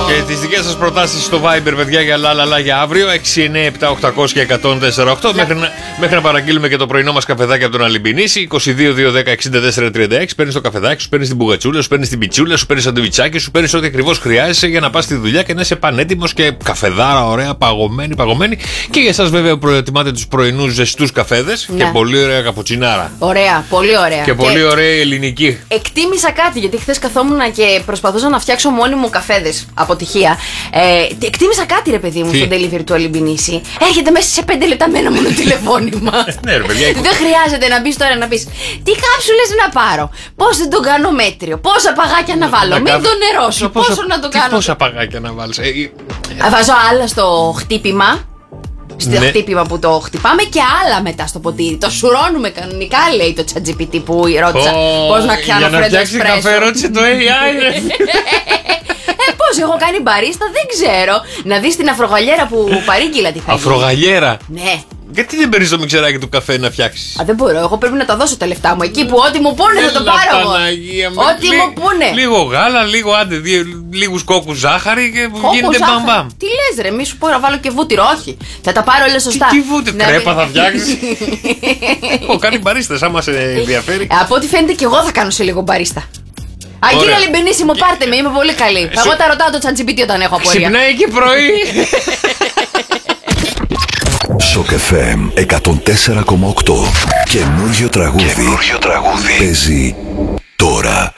Και τις δικές σας προτάσεις στο Viber, παιδιά, για λαλαλα για αύριο. 697-800-1048. Μέχρι να παραγγείλουμε και το πρωινό μας καφεδάκι από τον Αλυμπινίση. 22-10-64-36. Παίρνεις το καφεδάκι σου, παίρνεις την μπουγατσούλα σου, παίρνεις την πιτσούλα σου, παίρνεις σαντουιτσάκι σου, παίρνεις ό,τι ακριβώς χρειάζεσαι για να πας στη δουλειά και να είσαι πανέτοιμος και καφεδάρα, ωραία, παγωμένη. Και για εσάς, βέβαια, προετοιμάτε τους πρωινούς ζεστούς καφέδες και πολύ ωραία καπουτσινάρα. Ωραία, πολύ ωραία. Και πολύ ωραία ελληνική. Εκτίμησα κάτι, γιατί χθες καθόμουν και προσπαθούσα να φτιάξω μόνοι μου καφέδες. Αποτυχία. Εκτίμησα κάτι, ρε παιδί μου, στο delivery του Αλυμπινίση. Έρχεται μέσα σε 5 λεπτά με ένα μόνο τηλεφώνημα. Ναι, ρε παιδιά. Δεν χρειάζεται να μπει τώρα να πει τι κάψουλες να πάρω, πώς δεν τον κάνω μέτριο, πόσα παγάκια να βάλω, μην τον νερώσω, πόσο να το κάνω. Πόσα παγάκια να βάλεις. Βάζω άλλα στο χτύπημα. Στο χτύπημα που το χτυπάμε και άλλα μετά στο ποτήρι. Το σουρώνουμε κανονικά, λέει το ChatGPT που ρώτησα. Πώς να κάνω φρέντο εσπρέσο. Καφέ, ρώτησε το AI. Πώς έχω κάνει μπαρίστα, δεν ξέρω. Να δεις την αφρογαλιέρα που παρήγγειλα, τι θα γίνει. Αφρογαλιέρα. Ναι. Γιατί δεν παίρνεις το μιξεράκι του καφέ να φτιάξεις? Δεν μπορώ, εγώ πρέπει να τα δώσω τα λεφτά μου. Εκεί που ό,τι μου πούνε θα το πάρω εγώ. Ό,τι μου πούνε. Λίγο γάλα, λίγο λίγους κόκκους ζάχαρη και γίνεται μπαμπαμ. Τι λες ρε, μη σου πω να βάλω και βούτυρο, όχι. Θα τα πάρω όλα σωστά. Τι βούτυρο, κρέπα θα φτιάξεις? Έχω κάνει μπαρίστας, άμα σε ενδιαφέρει. Από ό,τι φαίνεται και εγώ θα κάνω σε λίγο μπαρίστα. Κύριε Αλυμπινίση, μου πάρτε με, είμαι πολύ καλή. Εγώ τα ρωτάω το ChatGPT όταν έχω απορία. Ξυπνάει και πρωί. Σοκ FM 104,8. Καινούριο τραγούδι. Παίζει τώρα.